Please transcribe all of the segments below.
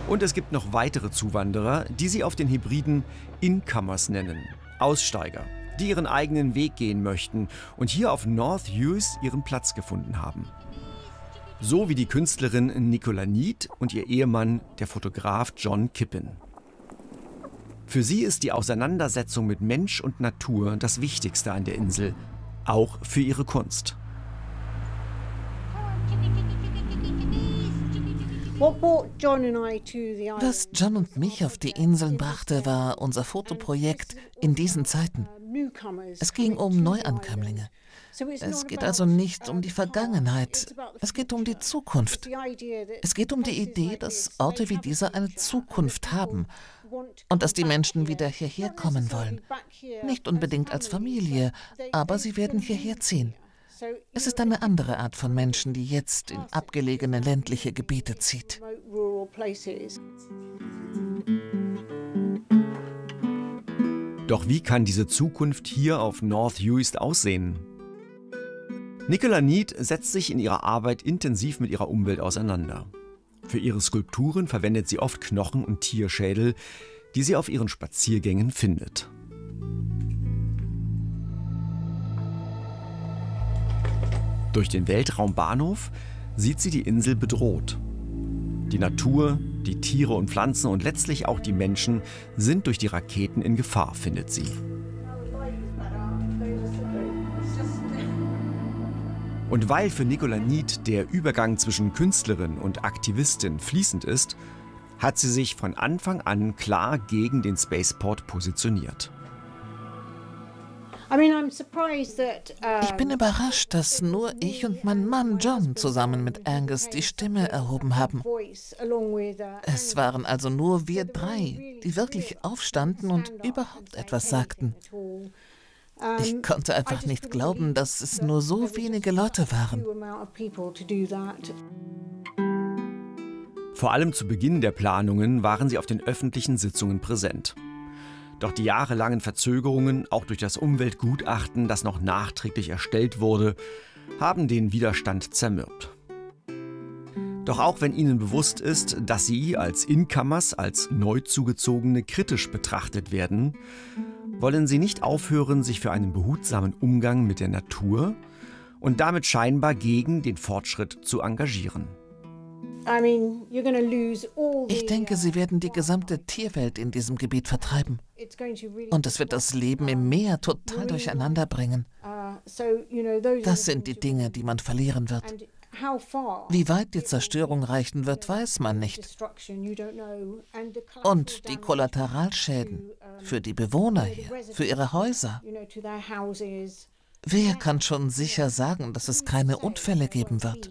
Und es gibt noch weitere Zuwanderer, die sie auf den Hybriden Incomers nennen. Aussteiger, die ihren eigenen Weg gehen möchten und hier auf North Uist ihren Platz gefunden haben. So wie die Künstlerin Nicola Neat und ihr Ehemann, der Fotograf John Kippen. Für sie ist die Auseinandersetzung mit Mensch und Natur das Wichtigste an der Insel, auch für ihre Kunst. Was John und mich auf die Inseln brachte, war unser Fotoprojekt in diesen Zeiten. Es ging um Neuankömmlinge. Es geht also nicht um die Vergangenheit, es geht um die Zukunft. Es geht um die Idee, dass Orte wie dieser eine Zukunft haben und dass die Menschen wieder hierher kommen wollen. Nicht unbedingt als Familie, aber sie werden hierher ziehen. Es ist eine andere Art von Menschen, die jetzt in abgelegene ländliche Gebiete zieht. Doch wie kann diese Zukunft hier auf North Uist aussehen? Nicola Neat setzt sich in ihrer Arbeit intensiv mit ihrer Umwelt auseinander. Für ihre Skulpturen verwendet sie oft Knochen und Tierschädel, die sie auf ihren Spaziergängen findet. Durch den Weltraumbahnhof sieht sie die Insel bedroht. Die Natur, die Tiere und Pflanzen und letztlich auch die Menschen sind durch die Raketen in Gefahr, findet sie. Und weil für Nicola Neat der Übergang zwischen Künstlerin und Aktivistin fließend ist, hat sie sich von Anfang an klar gegen den Spaceport positioniert. Ich bin überrascht, dass nur ich und mein Mann John zusammen mit Angus die Stimme erhoben haben. Es waren also nur wir drei, die wirklich aufstanden und überhaupt etwas sagten. Ich konnte einfach nicht glauben, dass es nur so wenige Leute waren. Vor allem zu Beginn der Planungen waren sie auf den öffentlichen Sitzungen präsent. Doch die jahrelangen Verzögerungen, auch durch das Umweltgutachten, das noch nachträglich erstellt wurde, haben den Widerstand zermürbt. Doch auch wenn ihnen bewusst ist, dass sie als Incomers, als Neuzugezogene kritisch betrachtet werden, wollen sie nicht aufhören, sich für einen behutsamen Umgang mit der Natur und damit scheinbar gegen den Fortschritt zu engagieren. Ich denke, sie werden die gesamte Tierwelt in diesem Gebiet vertreiben. Und es wird das Leben im Meer total durcheinander bringen. Das sind die Dinge, die man verlieren wird. Wie weit die Zerstörung reichen wird, weiß man nicht. Und die Kollateralschäden für die Bewohner hier, für ihre Häuser. Wer kann schon sicher sagen, dass es keine Unfälle geben wird?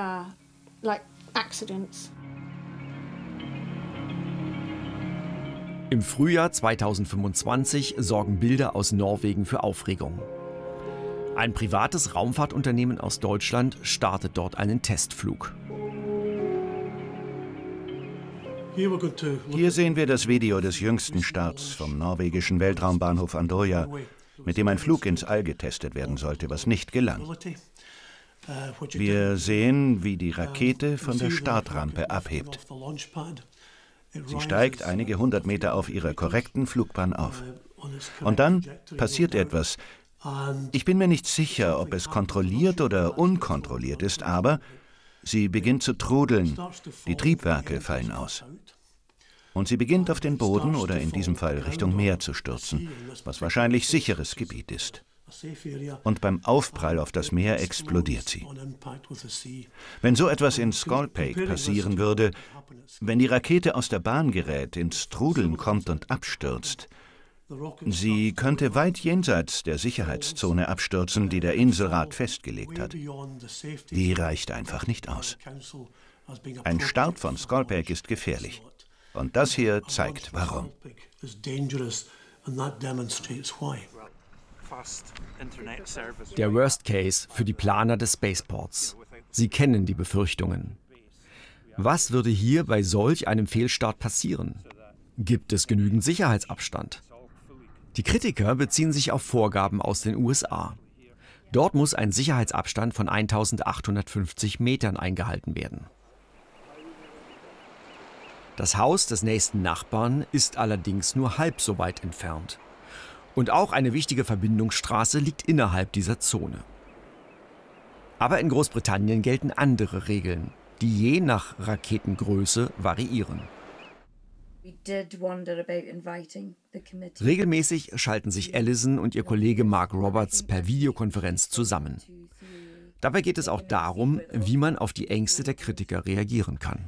Im Frühjahr 2025 sorgen Bilder aus Norwegen für Aufregung. Ein privates Raumfahrtunternehmen aus Deutschland startet dort einen Testflug. Hier sehen wir das Video des jüngsten Starts vom norwegischen Weltraumbahnhof Andøya, mit dem ein Flug ins All getestet werden sollte, was nicht gelang. Wir sehen, wie die Rakete von der Startrampe abhebt. Sie steigt einige hundert Meter auf ihrer korrekten Flugbahn auf. Und dann passiert etwas. Ich bin mir nicht sicher, ob es kontrolliert oder unkontrolliert ist, aber sie beginnt zu trudeln. Die Triebwerke fallen aus. Und sie beginnt auf den Boden oder in diesem Fall Richtung Meer zu stürzen, was wahrscheinlich sicheres Gebiet ist. Und beim Aufprall auf das Meer explodiert sie. Wenn so etwas in Skolpik passieren würde, wenn die Rakete aus der Bahn gerät, ins Trudeln kommt und abstürzt, sie könnte weit jenseits der Sicherheitszone abstürzen, die der Inselrat festgelegt hat. Die reicht einfach nicht aus. Ein Start von Skolpik ist gefährlich. Und das hier zeigt, warum. Der Worst Case für die Planer des Spaceports. Sie kennen die Befürchtungen. Was würde hier bei solch einem Fehlstart passieren? Gibt es genügend Sicherheitsabstand? Die Kritiker beziehen sich auf Vorgaben aus den USA. Dort muss ein Sicherheitsabstand von 1850 Metern eingehalten werden. Das Haus des nächsten Nachbarn ist allerdings nur halb so weit entfernt. Und auch eine wichtige Verbindungsstraße liegt innerhalb dieser Zone. Aber in Großbritannien gelten andere Regeln, die je nach Raketengröße variieren. Regelmäßig schalten sich Alison und ihr Kollege Mark Roberts per Videokonferenz zusammen. Dabei geht es auch darum, wie man auf die Ängste der Kritiker reagieren kann.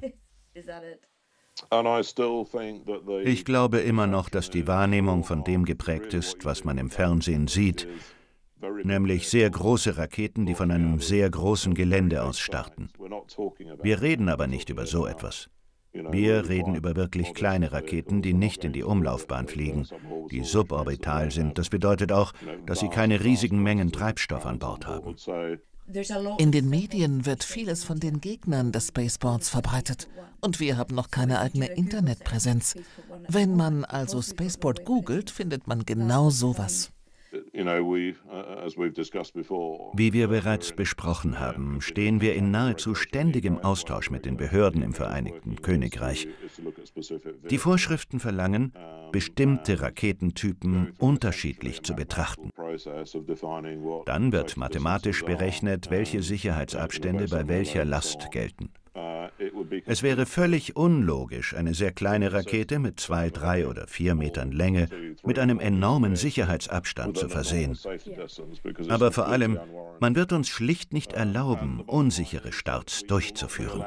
Ich glaube immer noch, dass die Wahrnehmung von dem geprägt ist, was man im Fernsehen sieht, nämlich sehr große Raketen, die von einem sehr großen Gelände aus starten. Wir reden aber nicht über so etwas. Wir reden über wirklich kleine Raketen, die nicht in die Umlaufbahn fliegen, die suborbital sind. Das bedeutet auch, dass sie keine riesigen Mengen Treibstoff an Bord haben. In den Medien wird vieles von den Gegnern des Spaceports verbreitet. Und wir haben noch keine eigene Internetpräsenz. Wenn man also Spaceport googelt, findet man genau sowas. Wie wir bereits besprochen haben, stehen wir in nahezu ständigem Austausch mit den Behörden im Vereinigten Königreich. Die Vorschriften verlangen, bestimmte Raketentypen unterschiedlich zu betrachten. Dann wird mathematisch berechnet, welche Sicherheitsabstände bei welcher Last gelten. Es wäre völlig unlogisch, eine sehr kleine Rakete mit 2, 3 oder 4 Metern Länge mit einem enormen Sicherheitsabstand zu versehen. Aber vor allem, man wird uns schlicht nicht erlauben, unsichere Starts durchzuführen.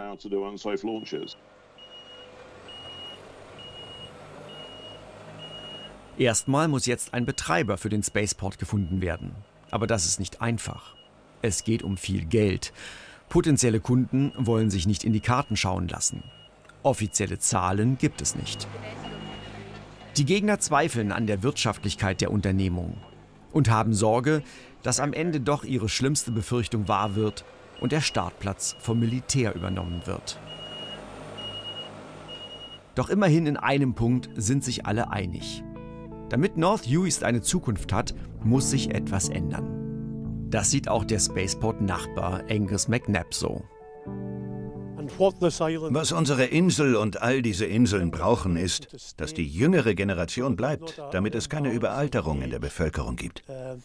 Erstmal muss jetzt ein Betreiber für den Spaceport gefunden werden. Aber das ist nicht einfach. Es geht um viel Geld. Potenzielle Kunden wollen sich nicht in die Karten schauen lassen. Offizielle Zahlen gibt es nicht. Die Gegner zweifeln an der Wirtschaftlichkeit der Unternehmung und haben Sorge, dass am Ende doch ihre schlimmste Befürchtung wahr wird und der Startplatz vom Militär übernommen wird. Doch immerhin in einem Punkt sind sich alle einig. Damit North Uist eine Zukunft hat, muss sich etwas ändern. Das sieht auch der Spaceport-Nachbar Angus McNabb so. Was unsere Insel und all diese Inseln brauchen, ist, dass die jüngere Generation bleibt, damit es keine Überalterung in der Bevölkerung gibt.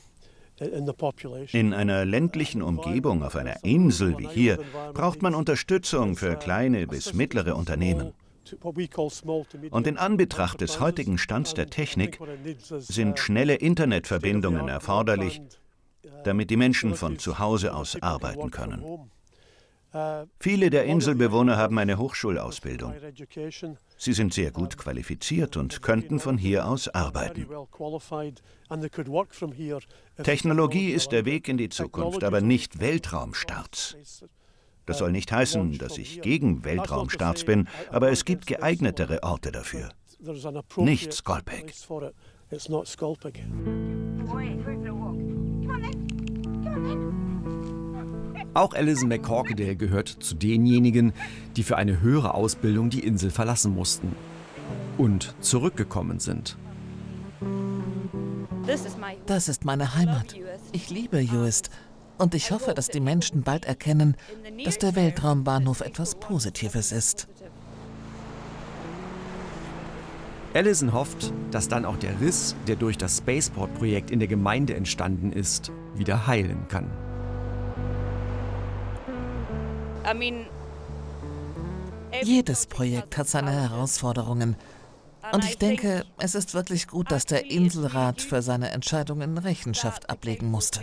In einer ländlichen Umgebung auf einer Insel wie hier braucht man Unterstützung für kleine bis mittlere Unternehmen. Und in Anbetracht des heutigen Stands der Technik sind schnelle Internetverbindungen erforderlich, damit die Menschen von zu Hause aus arbeiten können. Viele der Inselbewohner haben eine Hochschulausbildung. Sie sind sehr gut qualifiziert und könnten von hier aus arbeiten. Technologie ist der Weg in die Zukunft, aber nicht Weltraumstarts. Das soll nicht heißen, dass ich gegen Weltraumstarts bin, aber es gibt geeignetere Orte dafür. Nicht Skolpeg. Auch Alison McCorquodale gehört zu denjenigen, die für eine höhere Ausbildung die Insel verlassen mussten und zurückgekommen sind. Das ist meine Heimat. Ich liebe Uist. Und ich hoffe, dass die Menschen bald erkennen, dass der Weltraumbahnhof etwas Positives ist. Alison hofft, dass dann auch der Riss, der durch das Spaceport-Projekt in der Gemeinde entstanden ist, wieder heilen kann. Jedes Projekt hat seine Herausforderungen. Und ich denke, es ist wirklich gut, dass der Inselrat für seine Entscheidungen Rechenschaft ablegen musste.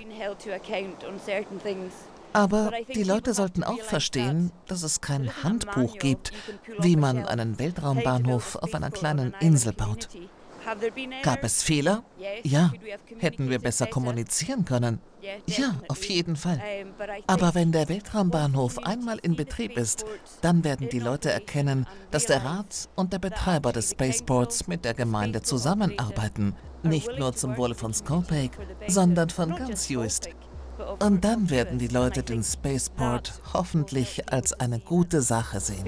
Aber die Leute sollten auch verstehen, dass es kein Handbuch gibt, wie man einen Weltraumbahnhof auf einer kleinen Insel baut. Gab es Fehler? Ja. Hätten wir besser kommunizieren können? Ja, auf jeden Fall. Aber wenn der Weltraumbahnhof einmal in Betrieb ist, dann werden die Leute erkennen, dass der Rat und der Betreiber des Spaceports mit der Gemeinde zusammenarbeiten. Nicht nur zum Wohle von Skolpeg, sondern von ganz Uist. Und dann werden die Leute den Spaceport hoffentlich als eine gute Sache sehen.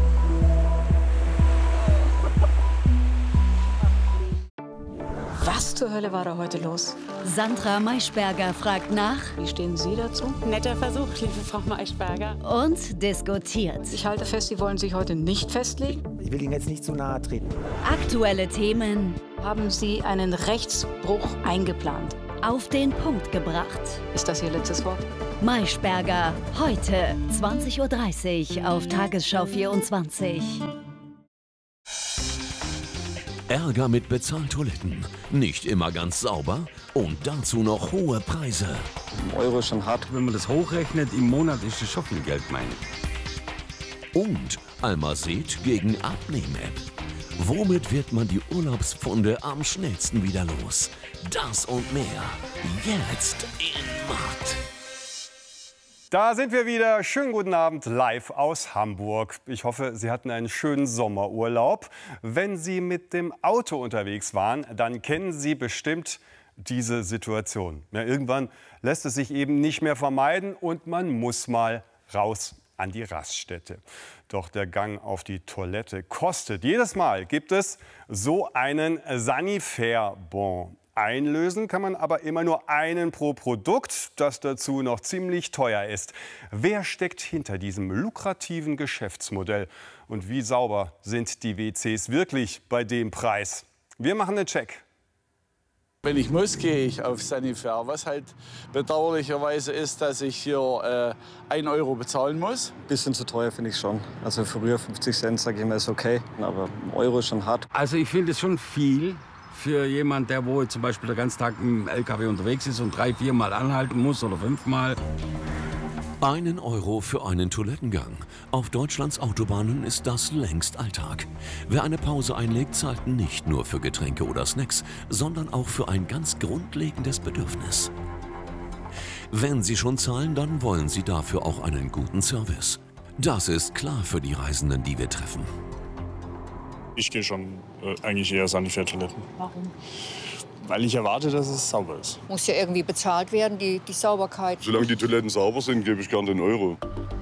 Was zur Hölle war da heute los? Sandra Maischberger fragt nach. Wie stehen Sie dazu? Netter Versuch, liebe Frau Maischberger. Und diskutiert. Ich halte fest, Sie wollen sich heute nicht festlegen. Ich will Ihnen jetzt nicht zu nahe treten. Aktuelle Themen. Haben Sie einen Rechtsbruch eingeplant? Auf den Punkt gebracht. Ist das Ihr letztes Wort? Maischberger, heute 20:30 Uhr auf Tagesschau 24. Ärger mit Bezahltoiletten, nicht immer ganz sauber und dazu noch hohe Preise. Euro ist schon hart. Wenn man das hochrechnet, im Monat ist das schon viel Geld, meine ich. Und Almased gegen Abnehm-App. Womit wird man die Urlaubspfunde am schnellsten wieder los? Das und mehr jetzt in Markt. Da sind wir wieder. Schönen guten Abend live aus Hamburg. Ich hoffe, Sie hatten einen schönen Sommerurlaub. Wenn Sie mit dem Auto unterwegs waren, dann kennen Sie bestimmt diese Situation. Ja, irgendwann lässt es sich eben nicht mehr vermeiden und man muss mal raus an die Raststätte. Doch der Gang auf die Toilette kostet. Jedes Mal gibt es so einen Sanifair-Bon. Einlösen kann man aber immer nur einen pro Produkt, das dazu noch ziemlich teuer ist. Wer steckt hinter diesem lukrativen Geschäftsmodell? Und wie sauber sind die WCs wirklich bei dem Preis? Wir machen einen Check. Wenn ich muss, gehe ich auf Sanifair. Was halt bedauerlicherweise ist, dass ich hier 1 Euro bezahlen muss. Bisschen zu teuer finde ich schon. Also früher 50 Cent, sage ich mal, ist okay. Aber 1 Euro ist schon hart. Also ich finde es schon viel für jemand, der wohl zum Beispiel den ganzen Tag im LKW unterwegs ist und 3-4 Mal anhalten muss oder 5 Mal. 1 Euro für einen Toilettengang. Auf Deutschlands Autobahnen ist das längst Alltag. Wer eine Pause einlegt, zahlt nicht nur für Getränke oder Snacks, sondern auch für ein ganz grundlegendes Bedürfnis. Wenn Sie schon zahlen, dann wollen Sie dafür auch einen guten Service. Das ist klar für die Reisenden, die wir treffen. Ich gehe schon eigentlich eher Sanifair-Toiletten. Warum? Weil ich erwarte, dass es sauber ist. Muss ja irgendwie bezahlt werden, die Sauberkeit. Solange die Toiletten sauber sind, gebe ich gern den Euro.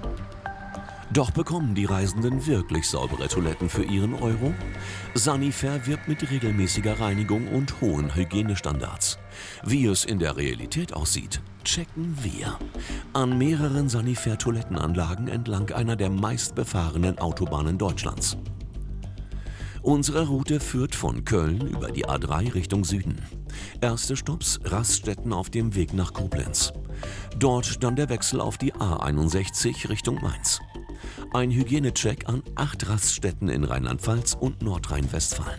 Doch bekommen die Reisenden wirklich saubere Toiletten für ihren Euro? Sanifair wirbt mit regelmäßiger Reinigung und hohen Hygienestandards. Wie es in der Realität aussieht, checken wir. An mehreren Sanifair-Toilettenanlagen entlang einer der meistbefahrenen Autobahnen Deutschlands. Unsere Route führt von Köln über die A3 Richtung Süden. Erste Stopps Raststätten auf dem Weg nach Koblenz. Dort dann der Wechsel auf die A61 Richtung Mainz. Ein Hygienecheck an 8 Raststätten in Rheinland-Pfalz und Nordrhein-Westfalen.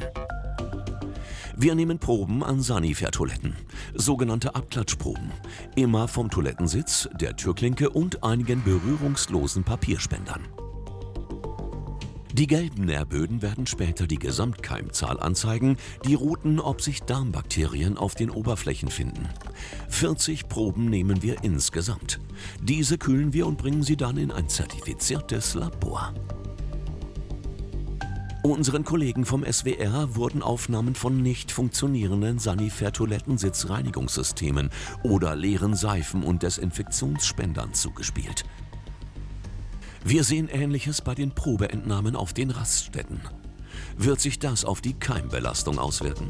Wir nehmen Proben an Sanifair-Toiletten, sogenannte Abklatschproben. Immer vom Toilettensitz, der Türklinke und einigen berührungslosen Papierspendern. Die gelben Nährböden werden später die Gesamtkeimzahl anzeigen, die roten, ob sich Darmbakterien auf den Oberflächen finden. 40 Proben nehmen wir insgesamt. Diese kühlen wir und bringen sie dann in ein zertifiziertes Labor. Unseren Kollegen vom SWR wurden Aufnahmen von nicht funktionierenden Sanifair-Toilettensitzreinigungssystemen oder leeren Seifen und Desinfektionsspendern zugespielt. Wir sehen Ähnliches bei den Probeentnahmen auf den Raststätten. Wird sich das auf die Keimbelastung auswirken?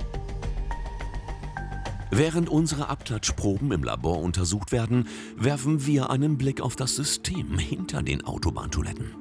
Während unsere Abklatschproben im Labor untersucht werden, werfen wir einen Blick auf das System hinter den Autobahntoiletten.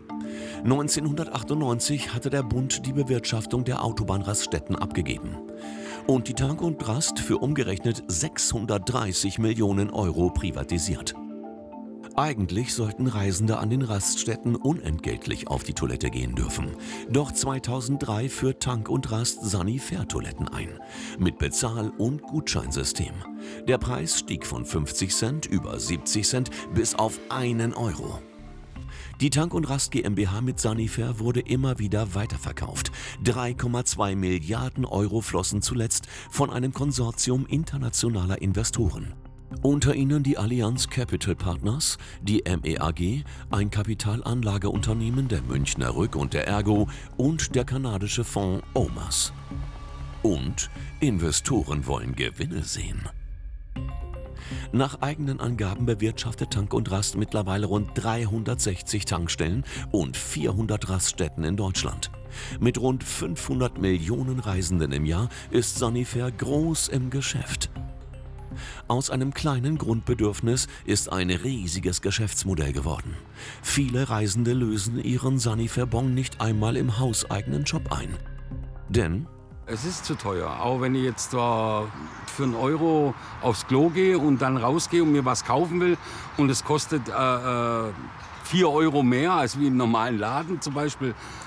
1998 hatte der Bund die Bewirtschaftung der Autobahnraststätten abgegeben und die Tank und Rast für umgerechnet 630 Millionen Euro privatisiert. Eigentlich sollten Reisende an den Raststätten unentgeltlich auf die Toilette gehen dürfen. Doch 2003 führt Tank und Rast Sanifair-Toiletten ein. Mit Bezahl- und Gutscheinsystem. Der Preis stieg von 50 Cent über 70 Cent bis auf 1 Euro. Die Tank und Rast GmbH mit Sanifair wurde immer wieder weiterverkauft. 3,2 Milliarden Euro flossen zuletzt von einem Konsortium internationaler Investoren. Unter ihnen die Allianz Capital Partners, die MEAG, ein Kapitalanlageunternehmen der Münchner Rück und der Ergo und der kanadische Fonds OMAS. Und Investoren wollen Gewinne sehen. Nach eigenen Angaben bewirtschaftet Tank und Rast mittlerweile rund 360 Tankstellen und 400 Raststätten in Deutschland. Mit rund 500 Millionen Reisenden im Jahr ist Sanifair groß im Geschäft. Aus einem kleinen Grundbedürfnis ist ein riesiges Geschäftsmodell geworden. Viele Reisende lösen ihren Sanifair-Bon nicht einmal im hauseigenen Shop ein. Denn es ist zu teuer. Auch wenn ich jetzt für einen Euro aufs Klo gehe und dann rausgehe und mir was kaufen will und es kostet 4 Euro mehr als wie im normalen Laden zum Beispiel,